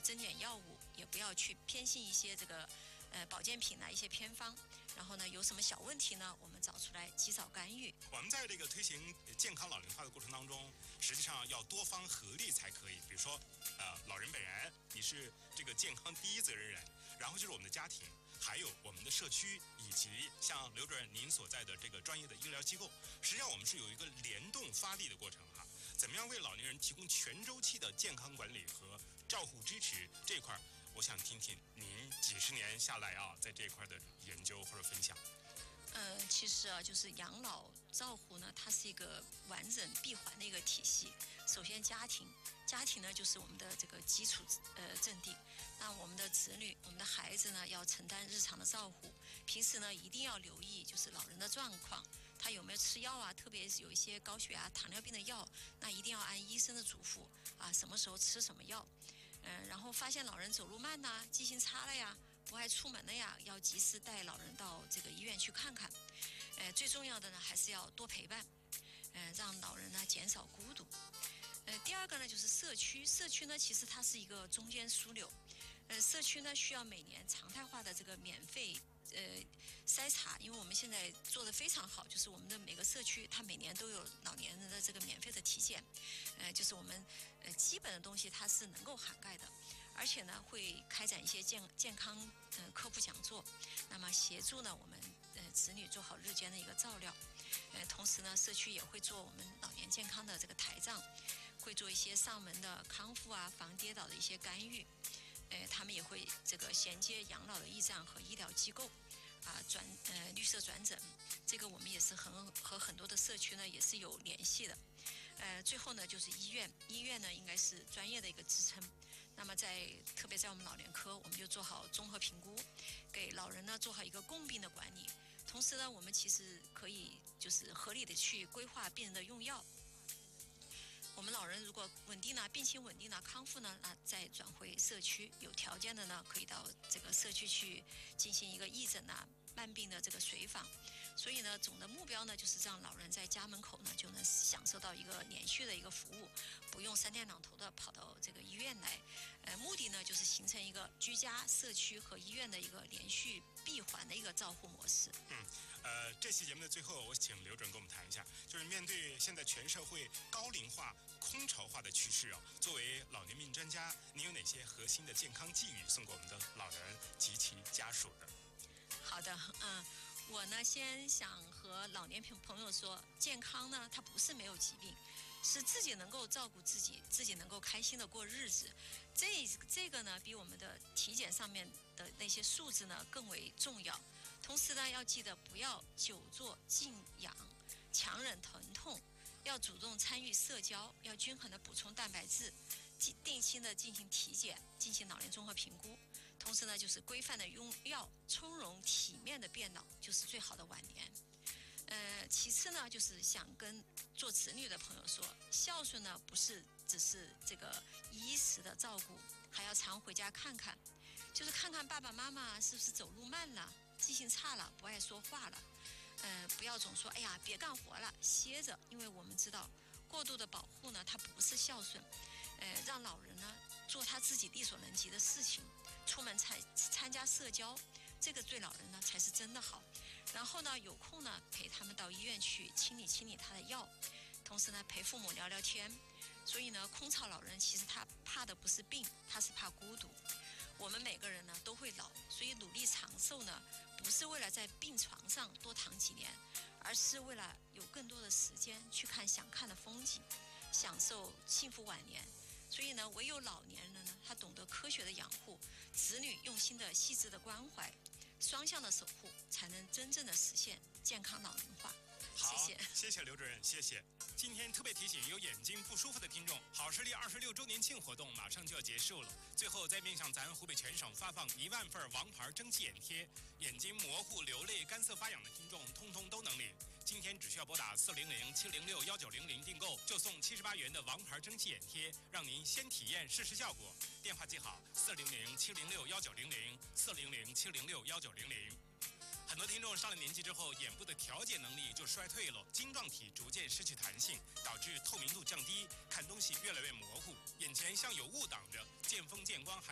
增减药物，也不要去偏信一些这个保健品的一些偏方。然后呢，有什么小问题呢，我们找出来及早干预。 我们在这个推行健康老龄化的过程当中，实际上要多方合力才可以。比如说，老人本人，你是这个健康第一责任人，然后就是我们的家庭，还有我们的社区，以及像刘主任您所在的这个专业的医疗机构。实际上，我们是有一个联动发力的过程哈。怎么样为老年人提供全周期的健康管理和照护支持这一块，我想听听您几十年下来啊，在这一块的研究或者分享。 其实啊，就是养老照护呢，它是一个完整闭环的一个体系。首先，家庭呢就是我们的这个基础阵地。那我们的子女、我们的孩子呢，要承担日常的照护。平时呢，一定要留意就是老人的状况，他有没有吃药啊？特别是有一些高血压、糖尿病的药，那一定要按医生的嘱咐啊，什么时候吃什么药。然后发现老人走路慢呐、记性差了呀，不爱出门了呀，要及时带老人到这个医院去看看。最重要的呢，还是要多陪伴，让老人呢减少孤独。第二个呢，就是社区呢，其实它是一个中间枢纽。社区呢需要每年常态化的这个免费筛查，因为我们现在做得非常好，就是我们的每个社区它每年都有老年人的这个免费的体检，就是我们基本的东西它是能够涵盖的，而且呢会开展一些健康科普讲座，那么协助呢我们子女做好日间的一个照料，同时呢社区也会做我们老年健康的这个台账，会做一些上门的康复啊、防跌倒的一些干预。他们也会这个衔接养老的驿站和医疗机构，绿色转诊，这个我们也是和很多的社区呢也是有联系的。最后呢就是医院呢应该是专业的一个支撑。那么特别在我们老年科，我们就做好综合评估，给老人呢做好一个共病的管理。同时呢，我们其实可以就是合理的去规划病人的用药。我们老人如果病情稳定了、康复呢，那再转回社区，有条件的呢，可以到这个社区去进行一个义诊啊、慢病的这个随访。所以呢，总的目标呢，就是让老人在家门口呢就能享受到一个连续的一个服务，不用三天两头的跑到这个医院来。目的呢，就是形成一个居家、社区和医院的一个连续闭环的一个照护模式。 这期节目的最后，我请刘主任跟我们谈一下，就是面对现在全社会高龄化、空巢化的趋势啊，作为老年病专家，您有哪些核心的健康寄语送给我们的老人及其家属的？ 好的，我呢先想和老年朋友说，健康呢它不是没有疾病，是自己能够照顾自己，自己能够开心的过日子。这个呢比我们的体检上面的那些数字呢更为重要。同时呢要记得不要久坐静养，强忍疼痛，要主动参与社交，要均衡的补充蛋白质，定期的进行体检，进行老年综合评估。同时呢，就是规范的用药，从容体面的变老，就是最好的晚年。其次呢，就是想跟做子女的朋友说，孝顺呢不是只是这个衣食的照顾，还要常回家看看，就是看看爸爸妈妈是不是走路慢了、记性差了、不爱说话了。不要总说哎呀别干活了，歇着，因为我们知道过度的保护呢，它不是孝顺。让老人呢做他自己力所能及的事情，出门参加社交，这个对老人呢才是真的好。然后呢有空呢陪他们到医院去清理他的药，同时呢陪父母聊聊天。所以呢空巢老人其实他怕的不是病，他是怕孤独。我们每个人呢都会老，所以努力长寿呢不是为了在病床上多躺几年，而是为了有更多的时间去看想看的风景，享受幸福晚年。所以呢，唯有老年人呢，他懂得科学的养护，子女用心的细致的关怀，双向的守护，才能真正的实现健康老龄化。 好，谢谢刘主任，谢谢。今天特别提醒有眼睛不舒服的听众，好视力26周年庆活动马上就要结束了。最后再面向咱湖北全省发放1万份王牌蒸汽眼贴，眼睛模糊、流泪、干涩发痒的听众，通通都能领。今天只需要拨打400-706-1900订购，就送78元的王牌蒸汽眼贴，让您先体验试试效果。电话记好：400-706-1900，400-706-1900。很多听众上了年纪之后，眼部的调节能力就衰退了，晶状体逐渐失去弹性，导致透明度降低，看东西越来越模糊，眼前像有雾挡着，见风见光还